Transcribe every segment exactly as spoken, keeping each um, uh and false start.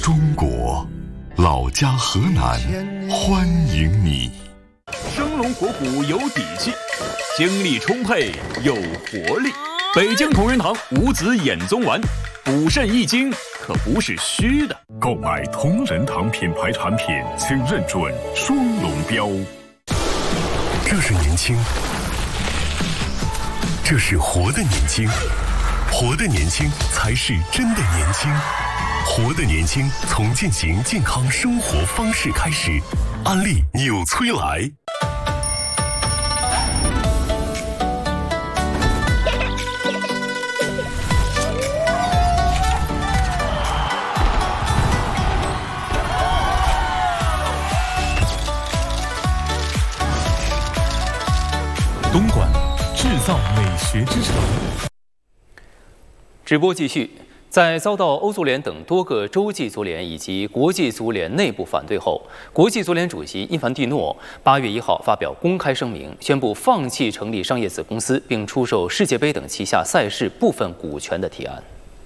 中国，老家河南欢迎你。 生龙活虎有底气，精力充沛有活力。北京同仁堂五子衍宗丸，补肾益精可不是虚的。 购买同仁堂品牌产品，请认准双龙标。这是年轻，这是活的年轻，活的年轻才是真的年轻。活的年轻从践行健康生活方式开始，安利纽崔莱。 东莞制造美学之城。 直播继续。在遭到欧足联等多个洲际足联以及国际足联内部反对后，国际足联主席因凡蒂诺八月一号发表公开声明，宣布放弃成立商业子公司并出售世界杯等旗下赛事部分股权的提案。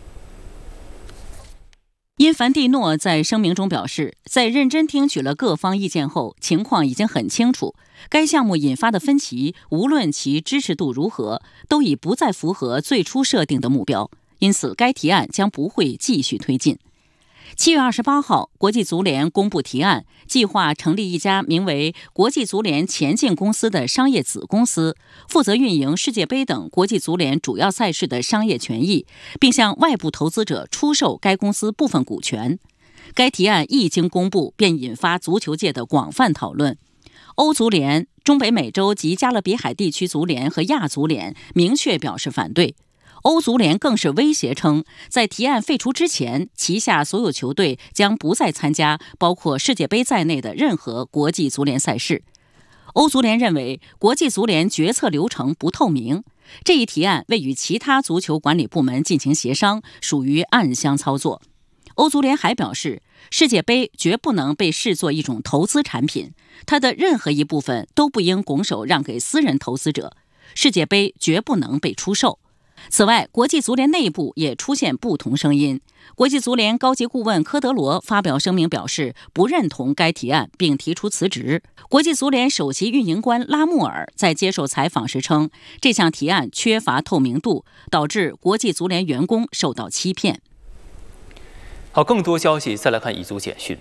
因凡蒂诺在声明中表示，在认真听取了各方意见后，情况已经很清楚，该项目引发的分歧，无论其支持度如何，都已不再符合最初设定的目标。因此，该提案将不会继续推进。七月二十八号，国际足联公布提案，计划成立一家名为国际足联前进公司的商业子公司，负责运营世界杯等国际足联主要赛事的商业权益，并向外部投资者出售该公司部分股权。该提案一经公布，便引发足球界的广泛讨论。欧足联、中北美洲及加勒比海地区足联和亚足联明确表示反对。欧足联更是威胁称，在提案废除之前，旗下所有球队将不再参加包括世界杯在内的任何国际足联赛事。欧足联认为，国际足联决策流程不透明，这一提案未与其他足球管理部门进行协商，属于暗箱操作。欧足联还表示，世界杯绝不能被视作一种投资产品，它的任何一部分都不应拱手让给私人投资者，世界杯绝不能被出售。此外，国际足联内部也出现不同声音。国际足联高级顾问科德罗发表声明表示，不认同该提案，并提出辞职。国际足联首席运营官拉穆尔在接受采访时称，这项提案缺乏透明度，导致国际足联员工受到欺骗。 好，更多消息再来看一组简讯。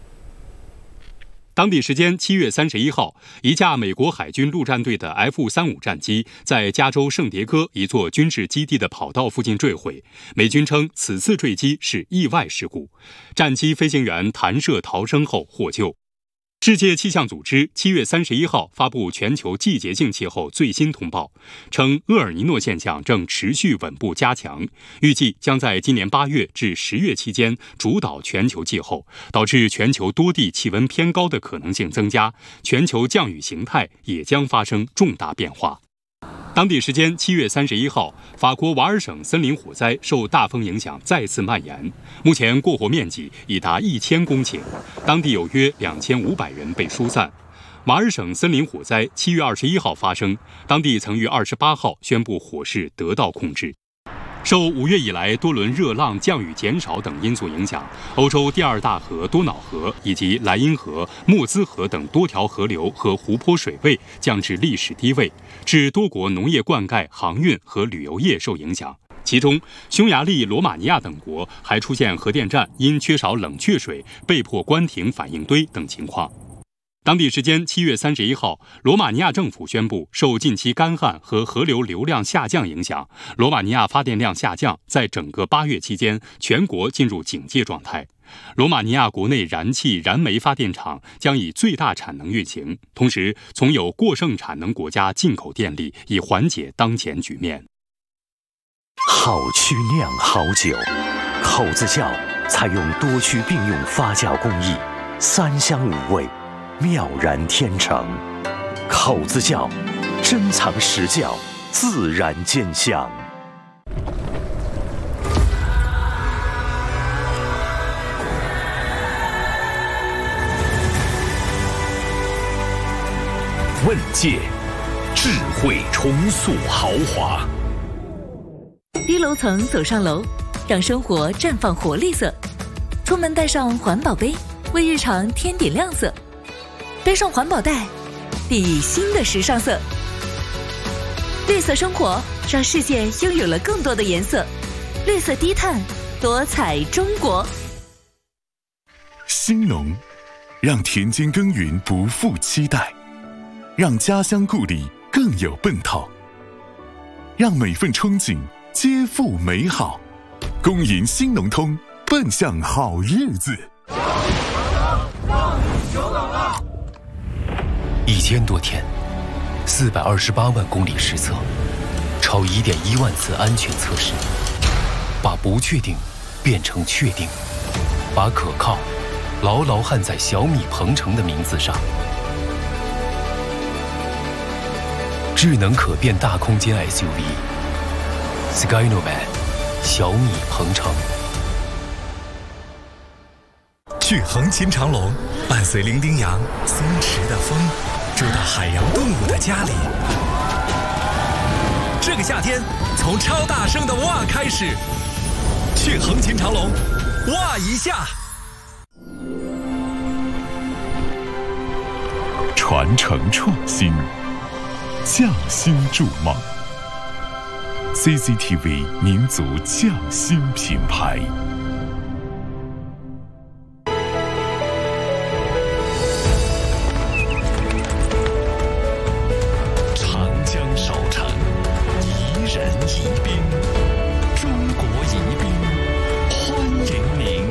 当地时间七月三十一号，一架美国海军陆战队的 F 三十五 战机在加州圣迭戈一座军事基地的跑道附近坠毁。美军称此次坠机是意外事故，战机飞行员弹射逃生后获救。世界气象组织七月三十一号发布全球季节性气候最新通报，称厄尔尼诺现象正持续稳步加强，预计将在今年八月至十月期间主导全球气候，导致全球多地气温偏高的可能性增加，全球降雨形态也将发生重大变化。当地时间七月三十一号，法国瓦尔省森林火灾受大风影响再次蔓延，目前过火面积已达一千公顷，当地有约两千五百人被疏散。瓦尔省森林火灾七月二十一号发生，当地曾于二十八号宣布火势得到控制。受五月以来多轮热浪、降雨减少等因素影响，欧洲第二大河多瑙河以及莱茵河、莫兹河等多条河流和湖泊水位降至历史低位，致多国农业灌溉、航运和旅游业受影响。其中，匈牙利、罗马尼亚等国还出现核电站因缺少冷却水被迫关停反应堆等情况。当地时间七月三十一号，罗马尼亚政府宣布，受近期干旱和河流流量下降影响，罗马尼亚发电量下降，在整个八月期间，全国进入警戒状态。罗马尼亚国内燃气、燃煤发电厂将以最大产能运行，同时从有过剩产能国家进口电力，以缓解当前局面。 好曲酿好酒，口子窖采用多区并用发酵工艺，三香五味，妙然天成。口子窖，珍藏实窖，自然见香。问界，智慧重塑豪华。 低楼层走上楼，让生活绽放活力色。 出门带上环保杯，为日常添点亮色；背上环保袋，熨以新的时尚色。绿色生活让世界拥有了更多的颜色，绿色低碳，多彩中国。 兴农，让田间耕耘不负期待，让家乡故里更有奔头，让每份憧憬皆付美好。恭迎兴农通，奔向好日子。 一千多天，四百二十八万公里实测，超一点一万次安全测试，把不确定变成确定，把可靠牢牢焊在小米鹏程的名字上。智能可变大空间 S U V Skynomad 小米鹏程。 去横琴长隆，伴随伶仃羊松弛的风，住到海洋动物的家里。这个夏天，从超大声的哇开始，去横琴长隆，哇一下！ 传承创新，匠心筑梦。C C T V 民族匠心品牌。 长江少城，宜人宜宾，中国宜宾，欢迎您。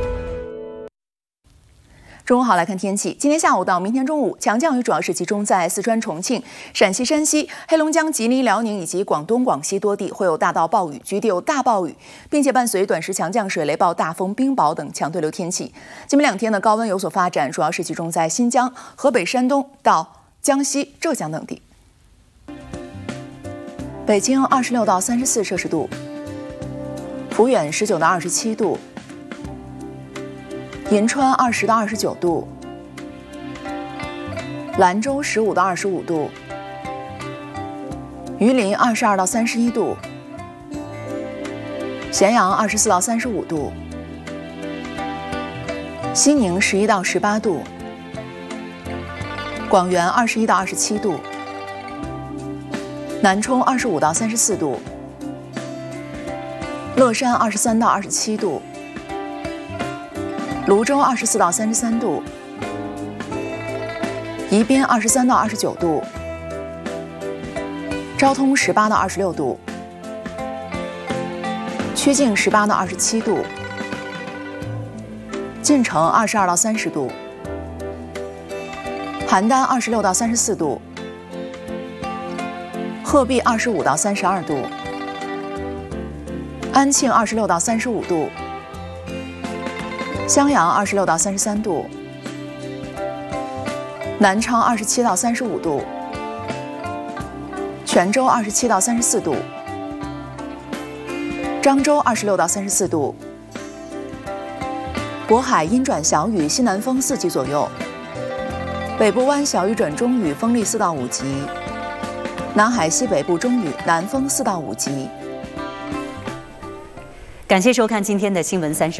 中午好，来看天气。今天下午到明天中午，强降雨主要是集中在四川、重庆、陕西、山西、黑龙江、吉林、辽宁以及广东、广西多地，会有大到暴雨，局地有大暴雨，并且伴随短时强降水、雷暴、大风、冰雹等强对流天气。今明两天的高温有所发展，主要是集中在新疆、河北、山东到江西、浙江等地。北京二十六到三十四摄氏度，抚远十九到二十七度。银川二十到二十九度，兰州十五到二十五度，榆林二十二到三十一度，咸阳二十四到三十五度，西宁十一到十八度，广元二十一到二十七度，南充二十五到三十四度，乐山二十三到二十七度。泸州二十四到三十三度，宜宾二十三到二十九度，昭通十八到二十六度，曲靖十八到二十七度，晋城二十二到三十度，邯郸二十六到三十四度，鹤壁二十五到三十二度，安庆二十六到三十五度。襄阳二十六到三十三度，南昌二十七到三十五度，泉州二十七到三十四度，漳州二十六到三十四度，渤海阴转小雨，西南风四级左右，北部湾小雨转中雨，风力四到五级，南海西北部中雨，南风四到五级。 感谢收看今天的新闻三十。